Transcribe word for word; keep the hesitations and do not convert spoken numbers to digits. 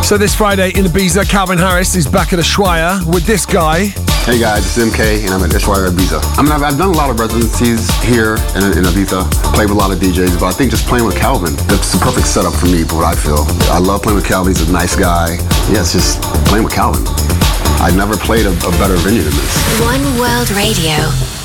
So this Friday in Ibiza, Calvin Harris is back at Ushuaia with this guy. Hey guys, it's M K and I'm at Ushuaia Ibiza. I mean, I've, I've done a lot of residencies here in, in Ibiza, played with a lot of D Js, but I think just playing with Calvin, that's the perfect setup for me, for what I feel. I love playing with Calvin, he's a nice guy. Yeah, it's just playing with Calvin. I've never played a, a better venue than this. One World Radio.